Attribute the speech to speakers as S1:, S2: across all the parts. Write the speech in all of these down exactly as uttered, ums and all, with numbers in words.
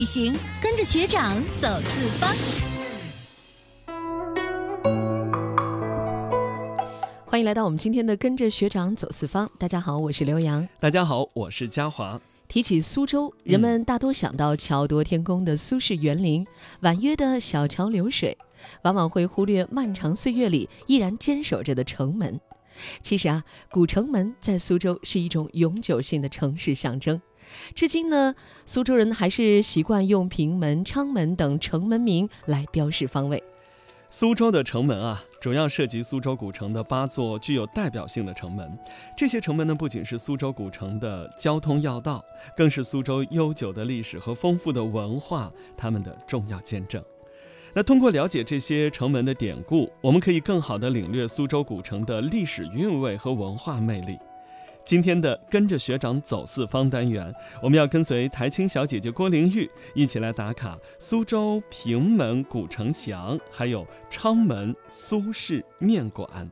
S1: 旅行跟着学长走四方。
S2: 欢迎来到我们今天的跟着学长走四方。大家好，我是刘洋。
S3: 大家好，我是嘉华。
S2: 提起苏州，人们大多想到桥多天宫的苏式园林，婉约的小桥流水，往往会忽略漫长岁月里依然坚守着的城门。其实啊，古城门在苏州是一种永久性的城市象征。至今呢，苏州人还是习惯用平门、昌门等城门名来标示方位。
S3: 苏州的城门啊，主要涉及苏州古城的八座具有代表性的城门。这些城门呢，不仅是苏州古城的交通要道，更是苏州悠久的历史和丰富的文化它们的重要见证。那通过了解这些城门的典故，我们可以更好地领略苏州古城的历史韵味和文化魅力。今天的跟着学长走四方单元，我们要跟随台青小姐姐郭玲玉一起来打卡苏州平门古城墙，还有昌门苏式面馆。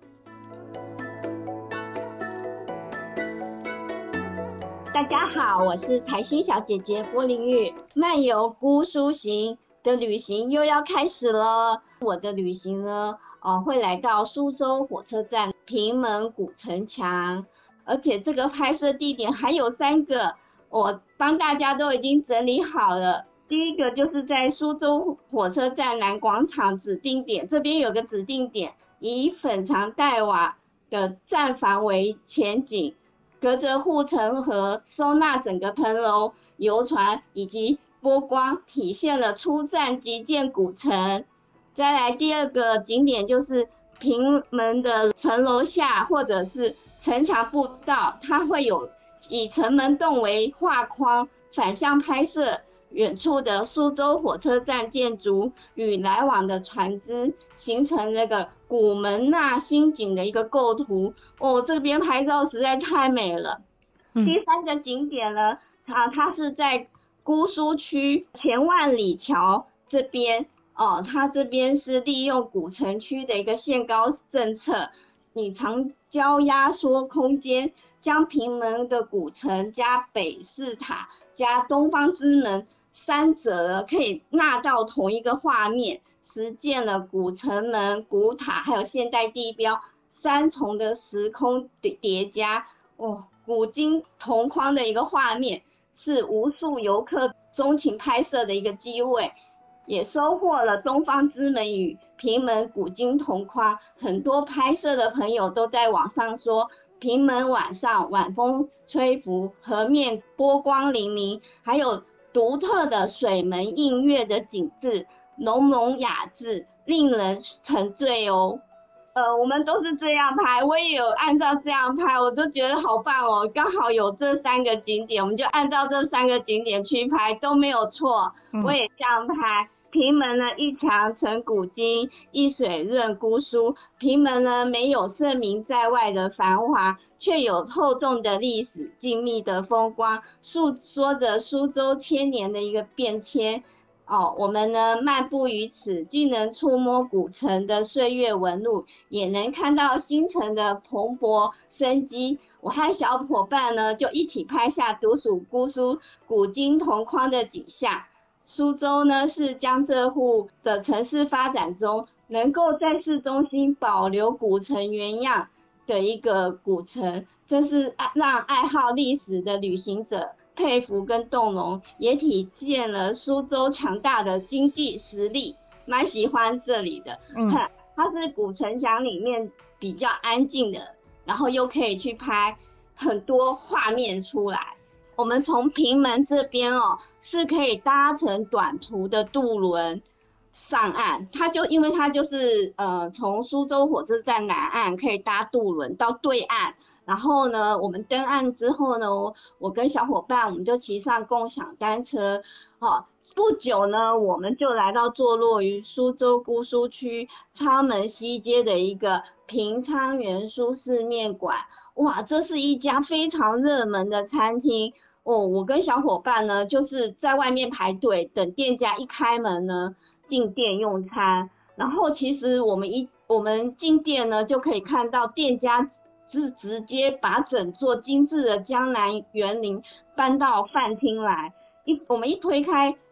S4: 大家好，我是台青小姐姐郭玲玉。漫游姑苏行的旅行又要开始了。我的旅行呢，呃，会来到苏州火车站平门古城墙。而且这个拍摄地点还有三个，我帮大家都已经整理好了。第一个就是在苏州火车站南广场指定点，这边有个指定点，以粉墙黛瓦的站房为前景，隔着护城河收纳整个城楼、游船以及波光，体现了出站即见古城。再来第二个景点就是平门的城楼下或者是城墙步道，它会有以城门洞为画框，反向拍摄远处的苏州火车站建筑与来往的船只，形成那个古门纳新景的一个构图。哦，这边拍照实在太美了。嗯、第三个景点呢，啊，它是在姑苏区前万里桥这边。哦，它这边是利用古城区的一个限高政策，以长焦压缩空间，将平门的古城加北市塔加东方之门三者可以纳到同一个画面，实践了古城门、古塔还有现代地标三重的时空叠加。哦，古今同框的一个画面，是无数游客钟情拍摄的一个机会。也收获了东方之门与平门古今同框，很多拍摄的朋友都在网上说，平门晚上晚风吹拂，河面波光粼粼，还有独特的水门映月的景致，浓浓雅致，令人沉醉哦。呃，我们都是这样拍，我也有按照这样拍，我都觉得好棒哦。刚好有这三个景点，我们就按照这三个景点去拍，都没有错。我也这样拍。平门呢，一墙成古今，一水润姑苏。平门呢，没有盛名在外的繁华，却有厚重的历史、静谧的风光，诉说着苏州千年的一个变迁。哦，我们呢漫步于此，既能触摸古城的岁月纹路，也能看到新城的蓬勃生机。我和小伙伴呢，就一起拍下独属姑苏古今同框的景象。苏州呢，是江浙沪的城市发展中，能够在市中心保留古城原样的一个古城，真是让爱好历史的旅行者佩服跟动容，也体现了苏州强大的经济实力。蛮喜欢这里的，嗯，它是古城墙里面比较安静的，然后又可以去拍很多画面出来。我们从平门这边哦，是可以搭乘短途的渡轮上岸，它就因为它就是呃从苏州火车站南岸可以搭渡轮到对岸，然后呢，我们登岸之后呢，我跟小伙伴我们就骑上共享单车，哦，不久呢，我们就来到坐落于苏州姑苏区昌门西街的一个平昌园苏式面馆。哇，这是一家非常热门的餐厅。哦，我跟小伙伴呢，就是在外面排队等店家一开门呢，进店用餐。然后其实我们一我们进店呢，就可以看到店家是直接把整座精致的江南园林搬到饭厅来。一我们一推开